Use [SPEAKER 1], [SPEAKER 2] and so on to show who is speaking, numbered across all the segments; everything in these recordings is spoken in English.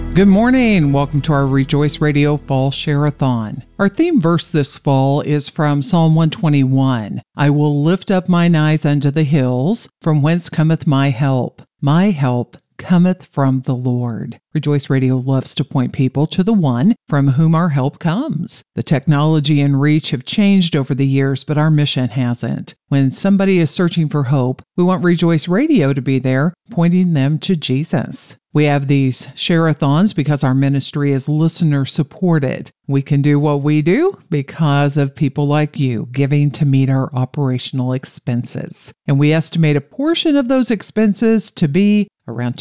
[SPEAKER 1] Good morning. Welcome to our Rejoice Radio Fall Share-a-thon. Our theme verse this fall is from Psalm 121. I will lift up mine eyes unto the hills, from whence cometh my help. My help cometh from the Lord. Rejoice Radio loves to point people to the one from whom our help comes. The technology and reach have changed over the years, but our mission hasn't. When somebody is searching for hope, we want Rejoice Radio to be there, pointing them to Jesus. We have these share-a-thons because our ministry is listener-supported. We can do what we do because of people like you giving to meet our operational expenses. And we estimate a portion of those expenses to be around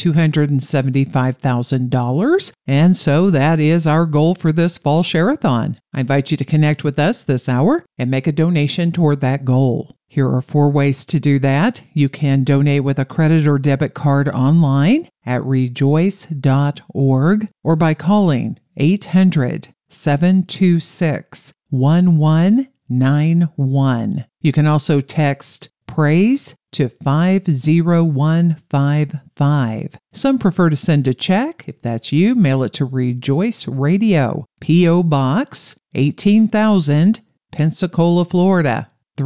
[SPEAKER 1] $275,000. And so that is our goal for this fall share-a-thon. I invite you to connect with us this hour and make a donation toward that goal. Here are 4 ways to do that. You can donate with a credit or debit card online at rejoice.org or by calling 800-726-1191. You can also text PRAISE to 50155. Some prefer to send a check. If that's you, mail it to Rejoice Radio, P.O. Box 18,000, Pensacola, Florida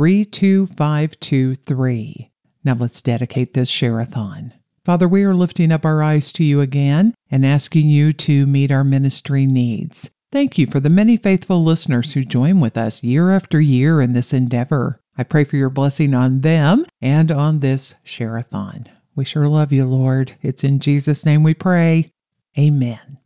[SPEAKER 1] 32523. Now let's dedicate this share-a-thon. Father, we are lifting up our eyes to you again and asking you to meet our ministry needs. Thank you for the many faithful listeners who join with us year after year in this endeavor. I pray for your blessing on them and on this share-a-thon. We sure love you, Lord. It's in Jesus' name we pray. Amen.